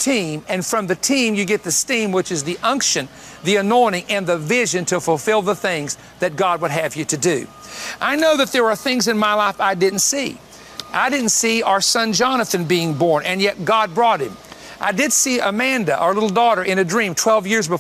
team, and from the team you get the steam, which is the unction, the anointing, and the vision to fulfill the things that God would have you to do. I know that there are things in my life I didn't see. I didn't see our son Jonathan being born, and yet God brought him. I did see Amanda, our little daughter, in a dream 12 years before.